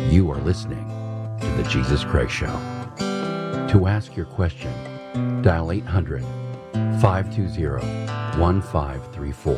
You are listening to The Jesus Craig Show. To ask your question, dial 800-520-1534.